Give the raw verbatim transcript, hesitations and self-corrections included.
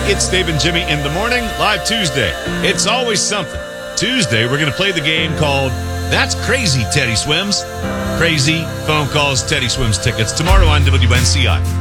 It's Dave and Jimmy in the morning, live Tuesday. It's always something. Tuesday, we're going to play the game called That's Crazy, Teddy Swims. Crazy phone calls, Teddy Swims tickets tomorrow on W N C I.